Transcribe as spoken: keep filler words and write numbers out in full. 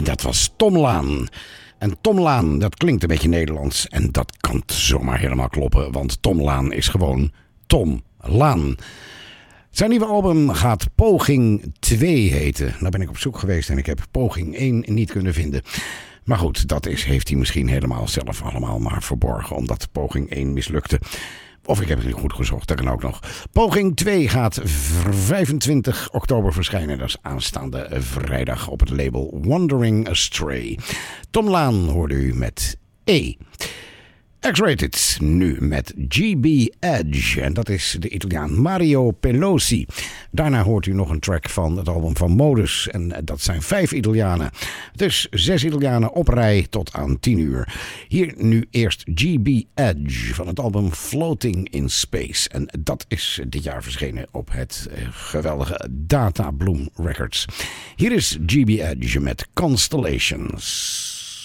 dat was Tom Laan. En Tom Laan, dat klinkt een beetje Nederlands. En dat kan zomaar helemaal kloppen. Want Tom Laan is gewoon Tom Laan. Zijn nieuwe album gaat Poging twee heten. Nou ben ik op zoek geweest en ik heb Poging één niet kunnen vinden. Maar goed, dat is, heeft hij misschien helemaal zelf allemaal maar verborgen. Omdat Poging één mislukte. Of ik heb het niet goed gezocht, dat kan ook nog. Poging twee gaat vijfentwintig oktober verschijnen. Dat is aanstaande vrijdag op het label Wandering Astray. Tom Laan hoorde u met E. X-Rated nu met G B Edge. En dat is de Italiaan Mario Pelosi. Daarna hoort u nog een track van het album van Modus. En dat zijn vijf Italianen. Dus zes Italianen op rij tot aan tien uur. Hier nu eerst G B Edge van het album Floating in Space. En dat is dit jaar verschenen op het geweldige Data Bloom Records. Hier is G B Edge met Constellations.